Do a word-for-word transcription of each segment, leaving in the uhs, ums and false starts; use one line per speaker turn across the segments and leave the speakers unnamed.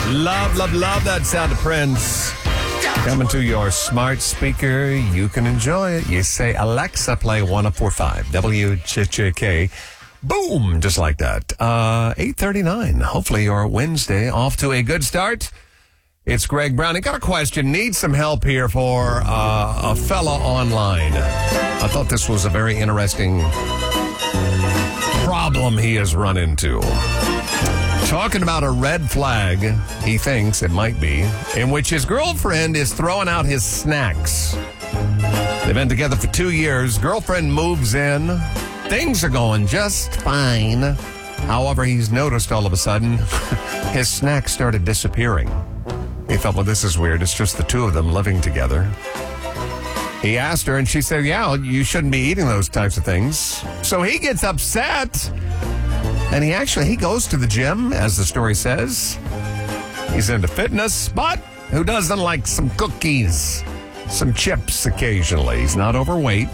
Love, love, love that sound of Prince. Coming to your smart speaker, you can enjoy it. You say, Alexa, play one oh four point five W J J K. Boom, just like that. Uh, eight thirty-nine. Hopefully your Wednesday off to a good start. It's Greg Brown. I got a question. Need some help here for uh, a fella online. I thought this was a very interesting problem he has run into. Talking about a red flag, he thinks it might be, in which his girlfriend is throwing out his snacks. They've been together for two years. Girlfriend moves in. Things are going just fine. However, he's noticed all of a sudden his snacks started disappearing. He thought, well, this is weird. It's just the two of them living together. He asked her, and she said, yeah, you shouldn't be eating those types of things. So he gets upset, and he actually, he goes to the gym, as the story says. He's into fitness, but who doesn't like some cookies, some chips occasionally? He's not overweight.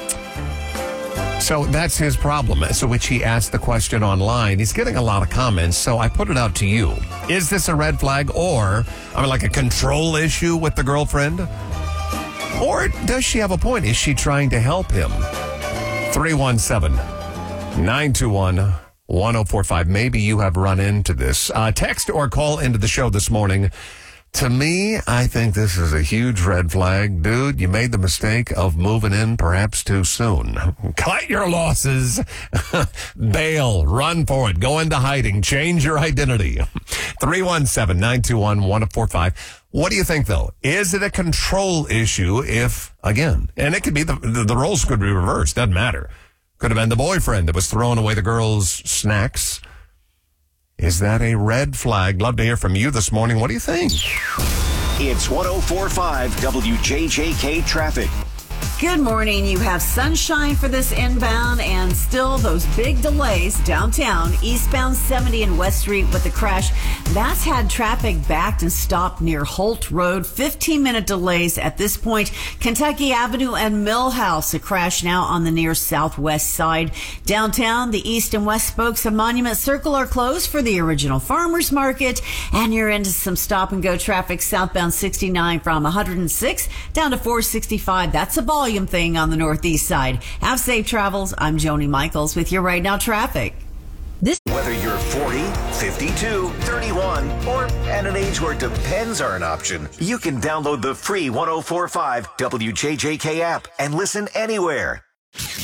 So that's his problem, so which he asked the question online. He's getting a lot of comments, so I put it out to you. Is this a red flag or, I mean, like a control issue with the girlfriend? Or does she have a point? Is she trying to help him? three one seven, nine two one, one oh four five. Maybe you have run into this. Uh, text or call into the show this morning. To me, I think this is a huge red flag. Dude, you made the mistake of moving in perhaps too soon. Cut your losses. Bail. Run for it. Go into hiding. Change your identity. three one seven, nine two one, one oh four five. What do you think, though? Is it a control issue if, again, and it could be, the, the, the roles could be reversed. Doesn't matter. Could have been the boyfriend that was throwing away the girl's snacks. Is that a red flag? Love to hear from you this morning. What do you think?
It's one oh four point five W J J K traffic.
Good morning. You have sunshine for this inbound and still those big delays downtown, eastbound seventy and West Street with the crash. That's had traffic backed and stopped near Holt Road. fifteen minute delays at this point. Kentucky Avenue and Millhouse, a crash now on the near southwest side. Downtown, the east and west spokes of Monument Circle are closed for the original farmers market. And you're into some stop and go traffic southbound sixty-nine from one oh six down to four sixty-five. That's a volume thing on the northeast side. Have safe travels. I'm Joni Michaels with your Right Now traffic.
This Whether you're forty, fifty-two, thirty-one, or at an age where depends are an option, you can download the free one oh four point five W J J K app and listen anywhere.